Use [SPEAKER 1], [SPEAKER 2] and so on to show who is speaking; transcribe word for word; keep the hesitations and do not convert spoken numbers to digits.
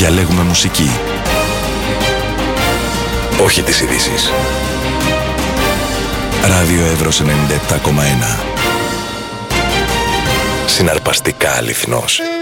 [SPEAKER 1] Διαλέγουμε μουσική, όχι τις ειδήσεις. Ράδιο Εύρος ενενήντα επτά κόμμα ένα. Συναρπαστικά αληθινός.